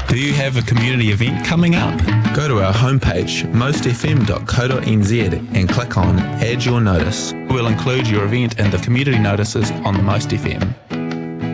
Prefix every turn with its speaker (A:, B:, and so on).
A: Do you have a community event coming up?
B: Go to our homepage, mostfm.co.nz, and click on Add Your Notice.
A: We'll include your event in the community notices on the Most FM.